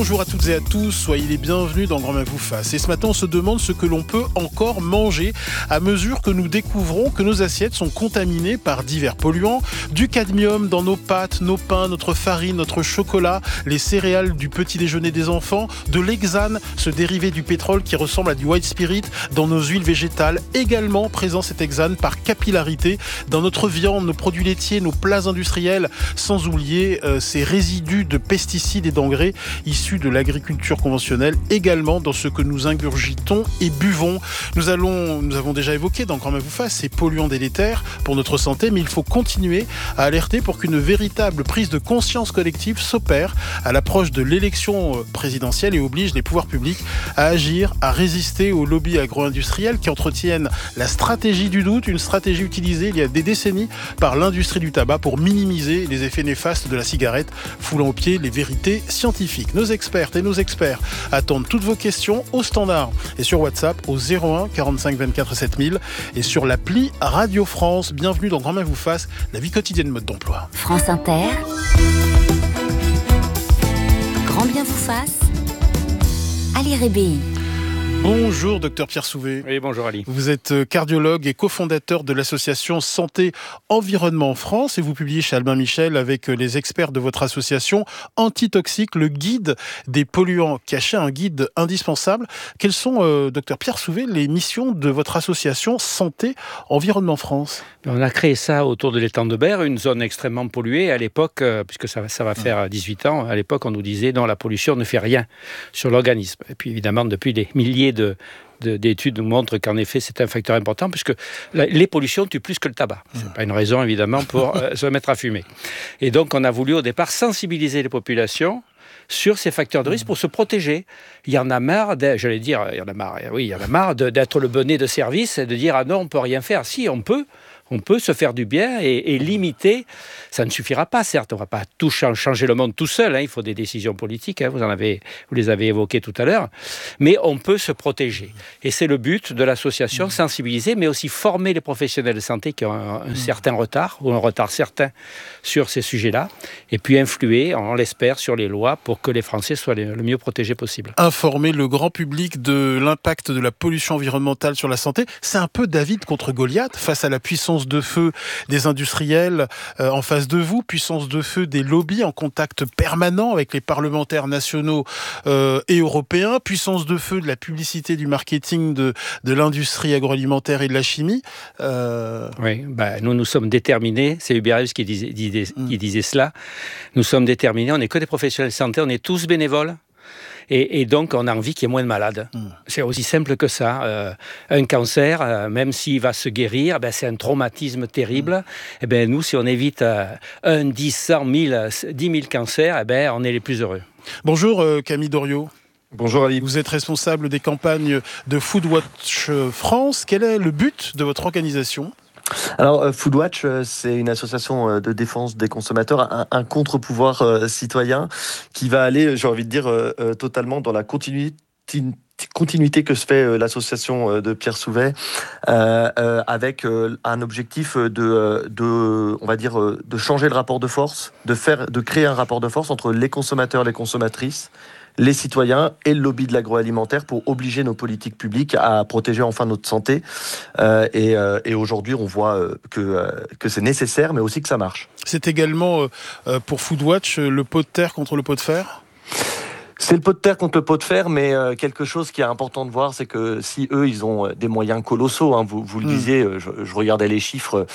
Bonjour à toutes et à tous, soyez les bienvenus dans Grand Main vous fasse. Et ce matin, on se demande ce que l'on peut encore manger à mesure que nous découvrons que nos assiettes sont contaminées par divers polluants, du cadmium dans nos pâtes, nos pains, notre farine, notre chocolat, les céréales du petit déjeuner des enfants, de l'hexane, ce dérivé du pétrole qui ressemble à du white spirit dans nos huiles végétales, également présent cet hexane par capillarité dans notre viande, nos produits laitiers, nos plats industriels, sans oublier ces résidus de pesticides et d'engrais issus de l'agriculture conventionnelle, également dans ce que nous ingurgitons et buvons. Nous avons déjà évoqué dans Grand Main vous fasse ces polluants délétères pour notre santé, mais il faut continuer à alerter pour qu'une véritable prise de conscience collective s'opère à l'approche de l'élection présidentielle et oblige les pouvoirs publics à agir, à résister aux lobbies agro-industriels qui entretiennent la stratégie du doute, une stratégie utilisée il y a des décennies par l'industrie du tabac pour minimiser les effets néfastes de la cigarette, foulant aux pieds les vérités scientifiques. Nos expertes et nos experts attendent toutes vos questions au standard et sur WhatsApp au 01 45 24 7000 et sur l'appli Radio France. Bienvenue dans Grand Main vous fasse, la vie quotidienne mode d'emploi. France Inter, Grand Bien vous fasse, Ali Rébéi. Bonjour docteur Pierre Souvé. Oui, bonjour Ali. Vous êtes cardiologue et cofondateur de l'association Santé Environnement France et vous publiez chez Albin Michel avec les experts de votre association Antitoxique, le guide des polluants cachés, un guide indispensable. Quelles sont, docteur Pierre Souvé, les missions de votre association Santé Environnement France ? On a créé ça autour de l'étang de Berre, une zone extrêmement polluée. À l'époque, puisque ça va faire 18 ans, à l'époque on nous disait non, la pollution ne fait rien sur l'organisme. Et puis évidemment, depuis des milliers d'études nous montrent qu'en effet c'est un facteur important puisque les pollutions tuent plus que le tabac. C'est pas une raison évidemment pour se mettre à fumer. Et donc on a voulu au départ sensibiliser les populations sur ces facteurs de risque pour se protéger. Il y en a marre, d'être le bonnet de service et de dire ah non on peut rien faire. Si on peut se faire du bien et limiter. Ça ne suffira pas, certes. On ne va pas tout changer le monde tout seul. Il faut des décisions politiques. Vous les avez évoquées tout à l'heure. Mais on peut se protéger. Et c'est le but de l'association, sensibiliser, mais aussi former les professionnels de santé qui ont un certain retard, ou un retard certain sur ces sujets-là. Et puis influer, on l'espère, sur les lois pour que les Français soient le mieux protégés possible. Informer le grand public de l'impact de la pollution environnementale sur la santé, c'est un peu David contre Goliath face à la puissance de feu des industriels en face de vous, puissance de feu des lobbies en contact permanent avec les parlementaires nationaux et européens, puissance de feu de la publicité, du marketing de l'industrie agroalimentaire et de la chimie. Oui, nous sommes déterminés, c'est Hubert Reeves qui disait cela, nous sommes déterminés, on n'est que des professionnels de santé, on est tous bénévoles. Et donc, on a envie qu'il y ait moins de malades. C'est aussi simple que ça. Un cancer, même s'il va se guérir, c'est un traumatisme terrible. Nous, si on évite 1, 10, 100, 1000, 10 000 cancers, on est les plus heureux. Bonjour Camille Doriot. Bonjour Ali. Vous êtes responsable des campagnes de Foodwatch France. Quel est le but de votre organisation ? Alors, Foodwatch, c'est une association de défense des consommateurs, un contre-pouvoir citoyen qui va aller, j'ai envie de dire, totalement dans la continuité que se fait l'association de Pierre Souvé, avec un objectif de changer le rapport de force, de créer un rapport de force entre les consommateurs, les consommatrices, les citoyens et le lobby de l'agroalimentaire pour obliger nos politiques publiques à protéger enfin notre santé. Et aujourd'hui, on voit que c'est nécessaire, mais aussi que ça marche. C'est également pour Foodwatch le pot de terre contre le pot de fer ? C'est le pot de terre contre le pot de fer, mais quelque chose qui est important de voir, c'est que si eux, ils ont des moyens colossaux, vous le disiez, je regardais les chiffres,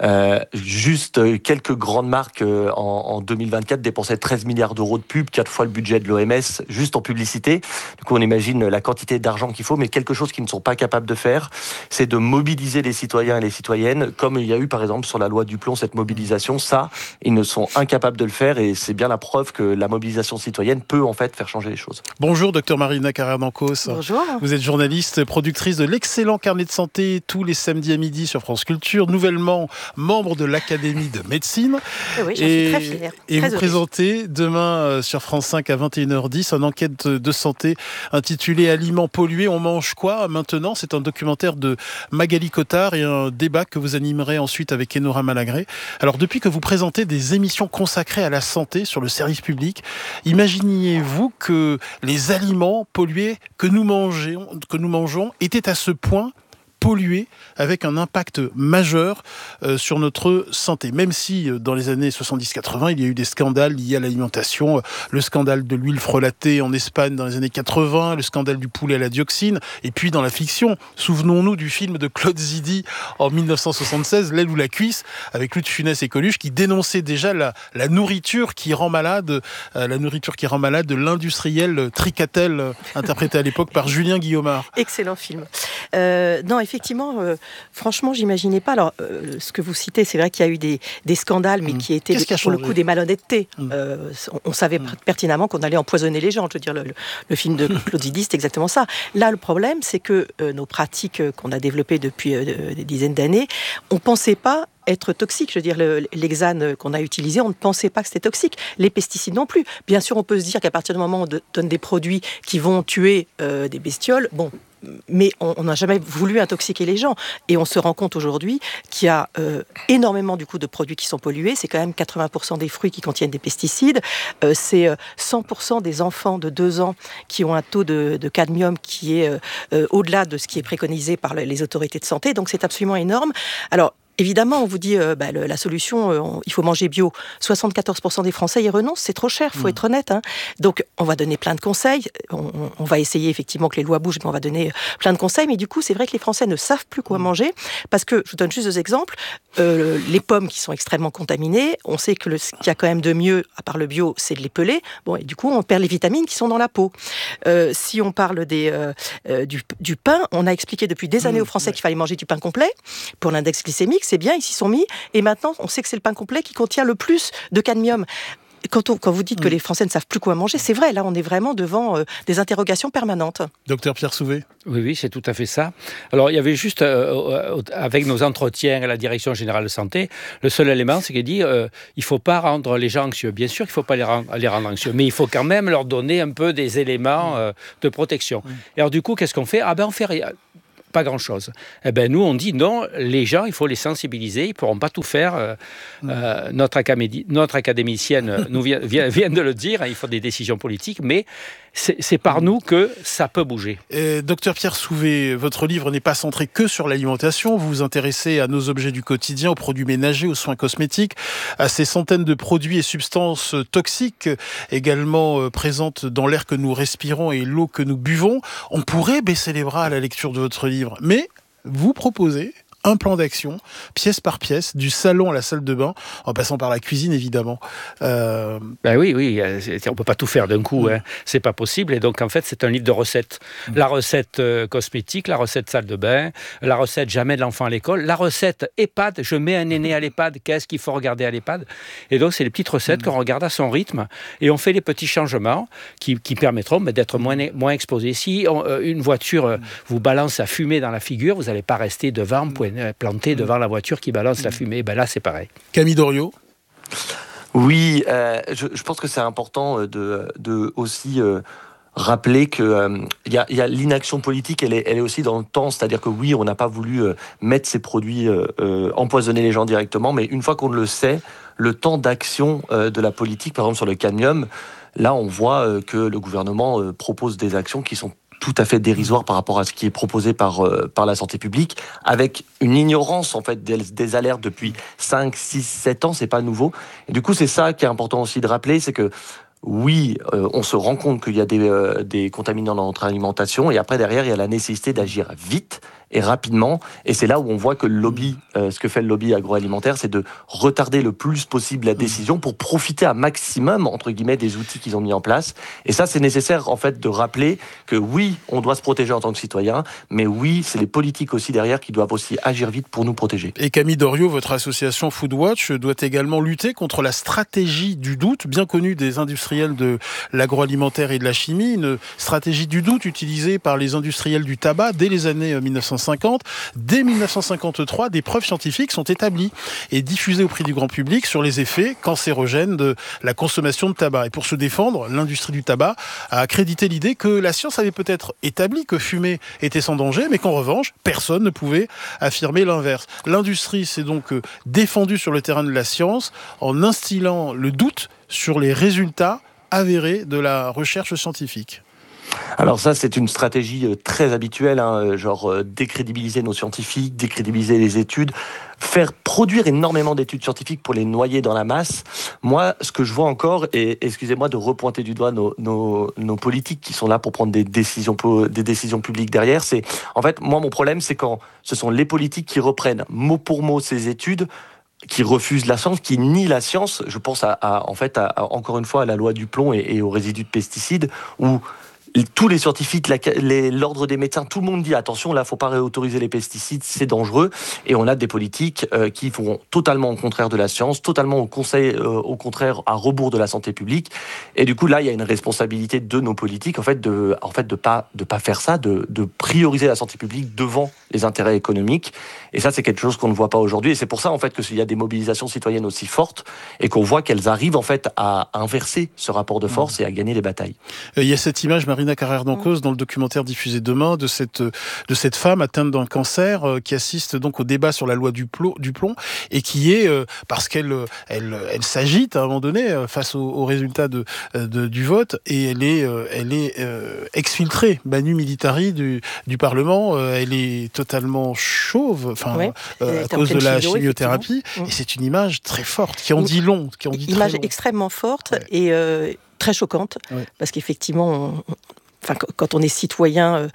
juste quelques grandes marques en 2024 dépensaient 13 milliards d'euros de pub, 4 fois le budget de l'OMS, juste en publicité. Du coup, on imagine la quantité d'argent qu'il faut, mais quelque chose qu'ils ne sont pas capables de faire, c'est de mobiliser les citoyens et les citoyennes, comme il y a eu par exemple sur la loi Duplon, cette mobilisation. Ça, ils ne sont incapables de le faire, et c'est bien la preuve que la mobilisation citoyenne peut en fait faire changer les choses. Bonjour, docteur Marina Carrère-Dancos. Bonjour. Vous êtes journaliste, productrice de l'excellent carnet de santé tous les samedis à midi sur France Culture, nouvellement membre de l'Académie de médecine. Oui, j'en suis très fière. Et vous présentez demain sur France 5 à 21h10 une enquête de santé intitulée Aliments pollués, on mange quoi maintenant ? C'est un documentaire de Magali Cotard et un débat que vous animerez ensuite avec Enora Malagré. Alors, depuis que vous présentez des émissions consacrées à la santé sur le service public, imaginiez-vous que que les aliments pollués que nous mangeons étaient à ce point pollués, avec un impact majeur sur notre santé. Même si dans les années 70-80, il y a eu des scandales liés à l'alimentation, le scandale de l'huile frelatée en Espagne dans les années 80, le scandale du poulet à la dioxine, et puis dans la fiction, souvenons-nous du film de Claude Zidi en 1976, L'aile ou la cuisse, avec Luc de Funès et Coluche, qui dénonçait déjà la nourriture qui rend malade, de l'industriel Tricatel, interprété à l'époque par Julien Guillaumard. Excellent film. Non, effectivement, franchement, j'imaginais pas. Alors, ce que vous citez, c'est vrai qu'il y a eu des scandales, mais qui étaient pour le coup des malhonnêtetés. On savait pertinemment qu'on allait empoisonner les gens. Je veux dire, le film de Claude Zidi, c'est exactement ça. Là, le problème, c'est que nos pratiques qu'on a développées depuis des dizaines d'années, on pensait pas être toxique. Je veux dire, l'hexane qu'on a utilisé, on ne pensait pas que c'était toxique. Les pesticides non plus. Bien sûr, on peut se dire qu'à partir du moment où on donne des produits qui vont tuer des bestioles, bon, mais on n'a jamais voulu intoxiquer les gens. Et on se rend compte aujourd'hui qu'il y a énormément du coup de produits qui sont pollués. C'est quand même 80% des fruits qui contiennent des pesticides. C'est 100% des enfants de 2 ans qui ont un taux de cadmium qui est au-delà de ce qui est préconisé par les autorités de santé. Donc c'est absolument énorme. Alors, évidemment, on vous dit la solution, il faut manger bio. 74% des Français y renoncent, c'est trop cher, il faut être honnête. Hein. Donc, on va donner plein de conseils. On va essayer effectivement que les lois bougent, mais on va donner plein de conseils. Mais du coup, c'est vrai que les Français ne savent plus quoi manger. Parce que, je vous donne juste 2 exemples. Les pommes qui sont extrêmement contaminées, on sait que ce qu'il y a quand même de mieux, à part le bio, c'est de les peler. Bon, et du coup, on perd les vitamines qui sont dans la peau. Si on parle du pain, on a expliqué depuis des années aux Français qu'il fallait manger du pain complet pour l'index glycémique. C'est bien, ils s'y sont mis. Et maintenant, on sait que c'est le pain complet qui contient le plus de cadmium. Quand vous dites que les Français ne savent plus quoi manger, c'est vrai, là, on est vraiment devant des interrogations permanentes. Docteur Pierre Souvet. Oui, c'est tout à fait ça. Alors, il y avait juste, avec nos entretiens à la Direction Générale de Santé, le seul élément, c'est qu'il dit il ne faut pas rendre les gens anxieux. Bien sûr qu'il ne faut pas les rendre anxieux, mais il faut quand même leur donner un peu des éléments de protection. Et alors, du coup, qu'est-ce qu'on fait ? On fait rien. Pas grand-chose. Eh ben, nous, on dit non, les gens, il faut les sensibiliser, ils ne pourront pas tout faire. Notre académicienne vient de le dire, il faut des décisions politiques, mais c'est par nous que ça peut bouger. Docteur Pierre Souvet, votre livre n'est pas centré que sur l'alimentation, vous vous intéressez à nos objets du quotidien, aux produits ménagers, aux soins cosmétiques, à ces centaines de produits et substances toxiques également présentes dans l'air que nous respirons et l'eau que nous buvons. On pourrait baisser les bras à la lecture de votre livre, mais vous proposez un plan d'action, pièce par pièce, du salon à la salle de bain, en passant par la cuisine, évidemment. Oui, on peut pas tout faire d'un coup, hein. C'est pas possible. Et donc, en fait, c'est un livre de recettes. La recette cosmétique, la recette salle de bain, la recette jamais de l'enfant à l'école, la recette EHPAD, je mets un aîné à l'EHPAD, qu'est-ce qu'il faut regarder à l'EHPAD ? Et donc, c'est les petites recettes qu'on regarde à son rythme, et on fait les petits changements qui permettront d'être moins exposés. Si une voiture vous balance la fumée dans la figure, vous n'allez pas rester devant, planté devant la voiture qui balance la fumée. Ben là, c'est pareil. Camille Doriot. Oui, je pense que c'est important de aussi rappeler que y a l'inaction politique, elle est aussi dans le temps. C'est-à-dire que oui, on n'a pas voulu mettre ces produits, empoisonner les gens directement, mais une fois qu'on le sait, le temps d'action de la politique, par exemple sur le cadmium, là, on voit que le gouvernement propose des actions qui sont tout à fait dérisoire par rapport à ce qui est proposé par la santé publique, avec une ignorance en fait des alertes depuis 5, 6, 7 ans, c'est pas nouveau. Et du coup, c'est ça qui est important aussi de rappeler, c'est que oui, on se rend compte qu'il y a des contaminants dans notre alimentation, et après derrière, il y a la nécessité d'agir vite et rapidement, et c'est là où on voit que le lobby, ce que fait le lobby agroalimentaire, c'est de retarder le plus possible la décision pour profiter un maximum, entre guillemets, des outils qu'ils ont mis en place. Et ça, c'est nécessaire, en fait, de rappeler que oui, on doit se protéger en tant que citoyen, mais oui, c'est les politiques aussi derrière qui doivent aussi agir vite pour nous protéger. Et Camille Doriot, votre association Foodwatch doit également lutter contre la stratégie du doute, bien connue des industriels de l'agroalimentaire et de la chimie, une stratégie du doute utilisée par les industriels du tabac dès les années 1950. Dès 1953, des preuves scientifiques sont établies et diffusées auprès du grand public sur les effets cancérogènes de la consommation de tabac. Et pour se défendre, l'industrie du tabac a accrédité l'idée que la science avait peut-être établi que fumer était sans danger, mais qu'en revanche, personne ne pouvait affirmer l'inverse. L'industrie s'est donc défendue sur le terrain de la science en instillant le doute sur les résultats avérés de la recherche scientifique. Alors ça, c'est une stratégie très habituelle, décrédibiliser nos scientifiques, décrédibiliser les études, faire produire énormément d'études scientifiques pour les noyer dans la masse. Moi, ce que je vois encore, et excusez-moi de repointer du doigt nos politiques qui sont là pour prendre des décisions publiques derrière, c'est, en fait, moi, mon problème, c'est quand ce sont les politiques qui reprennent mot pour mot ces études, qui refusent la science, qui nient la science. Je pense encore une fois à la loi du plomb et aux résidus de pesticides, où tous les scientifiques, l'ordre des médecins, tout le monde dit attention, là, faut pas réautoriser les pesticides, c'est dangereux. Et on a des politiques qui vont totalement au contraire de la science, totalement au contraire à rebours de la santé publique. Et du coup, là, il y a une responsabilité de nos politiques, de pas faire ça, de prioriser la santé publique devant les intérêts économiques. Et ça, c'est quelque chose qu'on ne voit pas aujourd'hui. Et c'est pour ça, en fait, qu'il y a des mobilisations citoyennes aussi fortes et qu'on voit qu'elles arrivent, en fait, à inverser ce rapport de force et à gagner les batailles. Il y a cette image, Marina Carrère-Dancause, dans le documentaire diffusé demain, de cette femme atteinte d'un cancer qui assiste donc au débat sur la loi du plomb et qui est, parce qu'elle s'agite à un moment donné face au résultat du vote, et elle est exfiltrée, manu militari du Parlement. Elle est totalement chauve, à cause de la chimiothérapie. Et c'est une image très forte, qui en dit long. Une image extrêmement forte et très choquante, parce qu'effectivement, quand on est citoyen,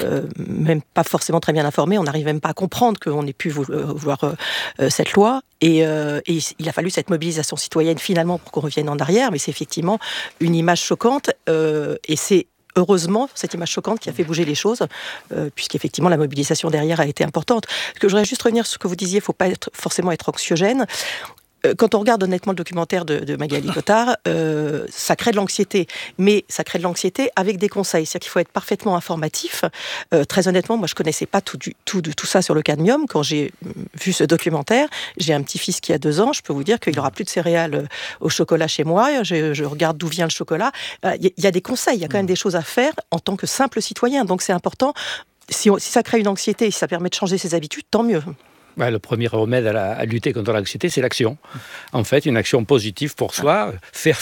même pas forcément très bien informé, on n'arrive même pas à comprendre qu'on ait pu vouloir cette loi. Et il a fallu cette mobilisation citoyenne finalement pour qu'on revienne en arrière, mais c'est effectivement une image choquante, et c'est heureusement cette image choquante qui a fait bouger les choses, puisqu'effectivement la mobilisation derrière a été importante. Je voudrais juste revenir sur ce que vous disiez, il ne faut pas forcément être anxiogène. Quand on regarde honnêtement le documentaire de Magali Cotard, ça crée de l'anxiété, mais ça crée de l'anxiété avec des conseils. C'est-à-dire qu'il faut être parfaitement informatif. Très honnêtement, moi je connaissais pas tout ça sur le cadmium. Quand j'ai vu ce documentaire, j'ai un petit-fils qui a 2 ans, je peux vous dire qu'il n'y aura plus de céréales au chocolat chez moi. Je regarde d'où vient le chocolat. Il y a des conseils, il y a quand même des choses à faire en tant que simple citoyen. Donc c'est important. Si ça crée une anxiété, si ça permet de changer ses habitudes, tant mieux. Le premier remède à lutter contre l'anxiété, c'est l'action. En fait, une action positive pour soi,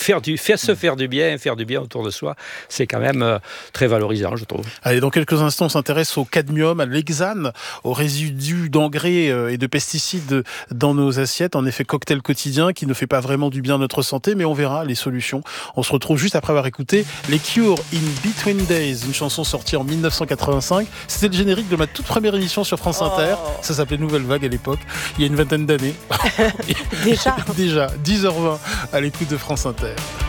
se faire du bien, faire du bien autour de soi, c'est quand même très valorisant, je trouve. Allez, dans quelques instants, on s'intéresse au cadmium, à l'hexane, aux résidus d'engrais et de pesticides dans nos assiettes. En effet, cocktail quotidien qui ne fait pas vraiment du bien à notre santé, mais on verra les solutions. On se retrouve juste après avoir écouté les Cure in Between Days, une chanson sortie en 1985. C'était le générique de ma toute première émission sur France Inter. Ça s'appelait Nouvelle Vague à l'époque, il y a une vingtaine d'années. Déjà 10h20 à l'écoute de France Inter.